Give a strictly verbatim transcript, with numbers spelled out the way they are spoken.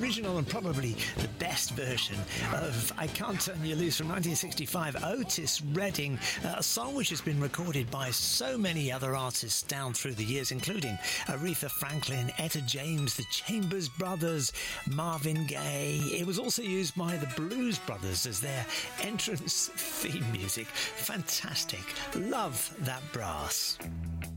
original and probably the best version of I Can't Turn You Loose from nineteen sixty-five, Otis Redding, a song which has been recorded by so many other artists down through the years, including Aretha Franklin, Etta James, the Chambers Brothers, Marvin Gaye. It was also used by the Blues Brothers as their entrance theme music. Fantastic. Love that brass.